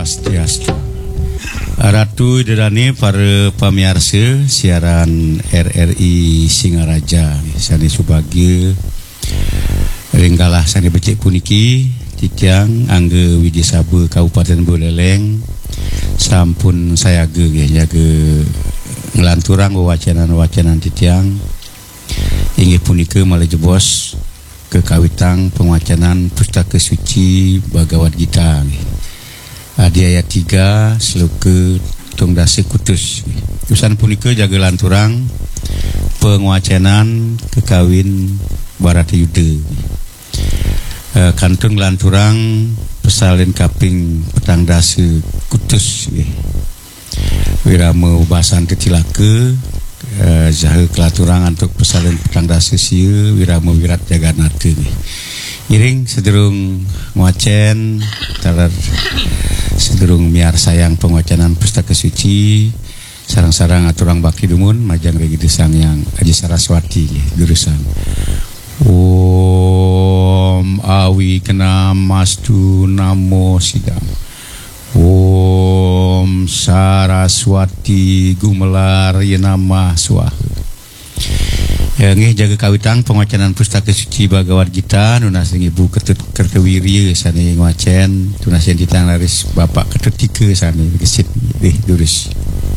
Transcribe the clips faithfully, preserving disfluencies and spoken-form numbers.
Swastiastu. Ratu Dedane para pamirsa siaran R R I Singaraja sani subagya ringgalah sani becik puniki titiang angge Widisaba Kabupaten Buleleng sampun sayaga nggih jaga nglanturang wawacanan-wacanan titiang inggih punika malajebos kekawitang pengawacanan pustaka suci Bhagavad Gita adi ayat tiga sloka tungdase kutus usan punika jaga lanturang pengawacanan kekawin Baratayuda e, kantun lanturang pesalin kaping petang dase kutus wirama ubasan ketilaka Uh, jahe kelaturang untuk pesalin petang dasa sia wirama wirat jaganata iring sederung ngwacen tarar sederung miar sayang pengawacanan pustaka suci sarang-sarang aturang bakti dumun majang regi desang yang Aji Saraswati jurusan Om Awi Kena Mastu Namo Sidam Om Saraswati Gumelar Yenama Swaha. Ya nggih jaga kawitang pengawacanan pustaka suci Bhagavad Gita nunas Ibu Ketut Kertewirya sani ngwacen tunas yang ditang laris Bapak Ketut Tika sani gesit nggih durus.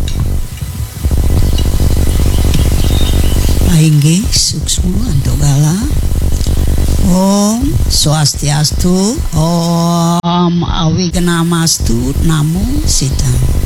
Aingge suksmu antuk gala. Om Swastiastu. Om Awi Genamastu Namo Sidam.